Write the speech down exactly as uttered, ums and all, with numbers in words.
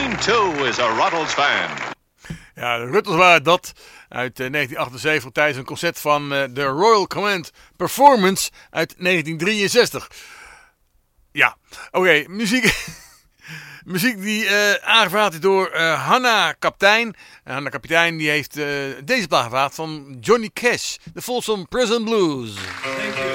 Gene, too, is a Ruddles fan. Ja, de Ruddles waren dat uit uh, negentien achtenzeventig tijdens een concert van uh, de Royal Command Performance uit negentien drieënzestig. Ja, oké, okay, muziek... Muziek die uh, aangevraagd is door uh, Hanna Kaptein. En Hanna Kaptein die heeft uh, deze plaat gevraagd van Johnny Cash. De Folsom Prison Blues. Thank you.